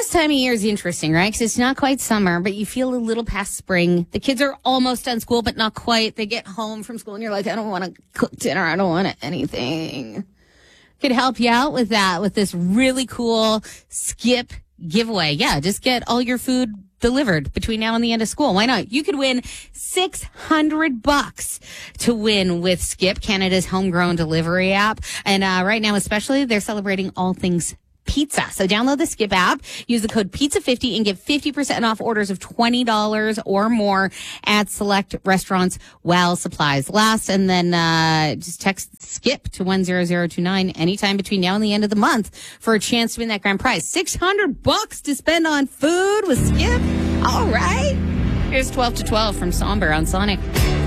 this time of year is interesting, right? Because it's not quite summer, but you feel a little past spring. The kids are almost done school, but not quite. They get home from school and you're like, I don't want to cook dinner. I don't want anything. Could help you out with that with this really cool Skip giveaway. Yeah, just get all your food delivered between now and the end of school. Why not? You could win $600 to win with Skip, Canada's homegrown delivery app. And right now, especially, they're celebrating all things pizza. So download the Skip app, use the code PIZZA50 and get 50% off orders of $20 or more at select restaurants while supplies last. And then just text Skip to 10029 anytime between now and the end of the month for a chance to win that grand prize. $600 to spend on food with Skip. All right. Here's 12 to 12 from Somber on Sonic.